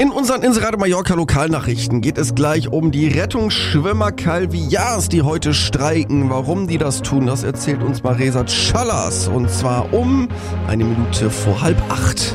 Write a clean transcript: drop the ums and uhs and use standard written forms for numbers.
In unseren Inserate Mallorca Lokalnachrichten geht es gleich um die Rettungsschwimmer Calvillas, die heute streiken. Warum die das tun, das erzählt uns Maresa Challas. Und zwar um 1 Minute vor 7:30.